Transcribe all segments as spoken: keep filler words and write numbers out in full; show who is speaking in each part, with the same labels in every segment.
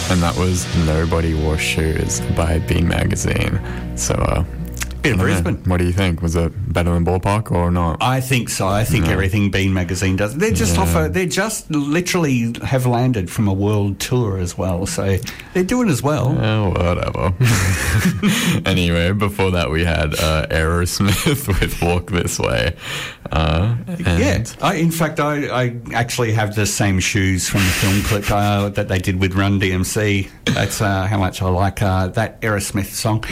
Speaker 1: and that was Nobody Wore Shoes by Bean Magazine. So, uh,
Speaker 2: in Brisbane.
Speaker 1: Know, what do you think? Was it better than Ballpark or not?
Speaker 2: I think so. I think
Speaker 1: no.
Speaker 2: everything Bean Magazine does. They're just
Speaker 1: yeah.
Speaker 2: offer. They just literally have landed from a world tour as well, so they're doing as well.
Speaker 1: Oh, whatever. Anyway, before that we had uh, Aerosmith with Walk This Way. Uh,
Speaker 2: yeah. I, in fact, I, I actually have the same shoes from the film clip uh, that they did with Run D M C. That's uh, how much I like uh, that Aerosmith song.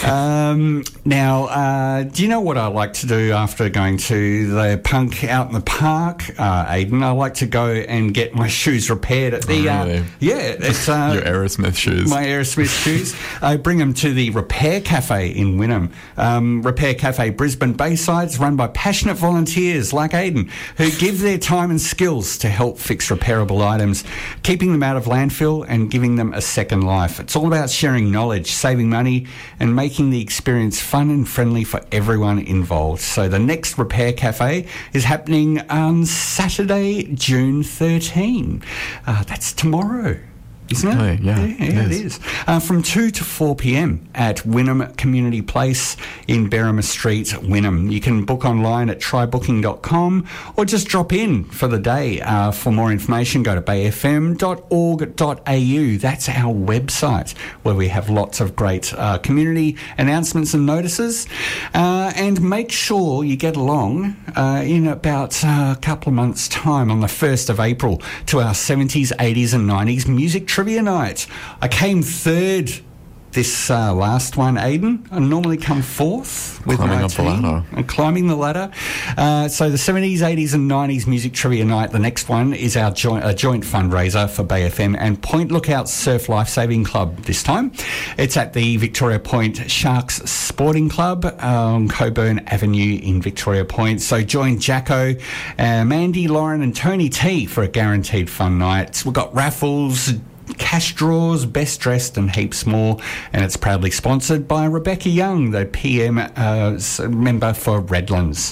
Speaker 2: Um, now. Now, uh, do you know what I like to do after going to the punk out in the park, uh, Aidan? I like to go and get my shoes repaired at the...
Speaker 1: Oh, really?
Speaker 2: uh, yeah. It's, uh,
Speaker 1: Your Aerosmith shoes.
Speaker 2: My Aerosmith shoes. I bring them to the Repair Cafe in Wynnum. Um, Repair Cafe Brisbane Bayside's run by passionate volunteers like Aidan, who give their time and skills to help fix repairable items, keeping them out of landfill and giving them a second life. It's all about sharing knowledge, saving money and making the experience fun and friendly for everyone involved. So the next Repair Cafe is happening on Saturday, June thirteenth. Uh, that's tomorrow. Isn't it?
Speaker 1: Really? Yeah,
Speaker 2: yeah, yeah, it is. It is. Uh, from two to four p.m. at Wynnum Community Place in Berrima Street, Wynnum. You can book online at try booking dot com or just drop in for the day. Uh, for more information, go to bay f m dot org dot a u. That's our website where we have lots of great uh, community announcements and notices. Uh, and make sure you get along uh, in about uh, a couple of months' time on the first of April to our seventies, eighties and nineties music Trivia Night. I came third this uh, last one, Aidan. I normally come fourth with
Speaker 1: climbing
Speaker 2: my
Speaker 1: up
Speaker 2: team.
Speaker 1: the ladder.
Speaker 2: And climbing the ladder. Uh, so the seventies, eighties and nineties Music Trivia Night, the next one is our joint, a joint fundraiser for Bay F M and Point Lookout Surf Lifesaving Club this time. It's at the Victoria Point Sharks Sporting Club on Coburn Avenue in Victoria Point. So join Jacko, uh, Mandy, Lauren and Tony T for a guaranteed fun night. We've got raffles, cash draws, best dressed and heaps more, and it's proudly sponsored by Rebecca Young, the P M uh, member for Redlands.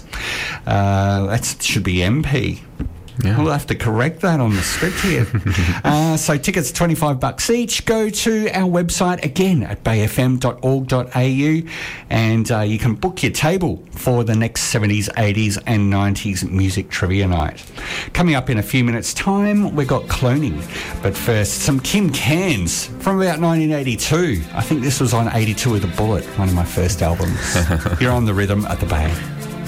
Speaker 2: Uh, that should be M P. Yeah. We'll have to correct that on the script here. uh, so tickets twenty-five bucks each. Go to our website again at bay f m dot org dot a u and uh, you can book your table for the next seventies, eighties and nineties Music Trivia Night. Coming up in a few minutes' time, we've got Cloning. But first, some Kim Cairns from about nineteen eighty-two. I think this was on eighty-two with a Bullet, one of my first albums. You're on the rhythm at the Bay.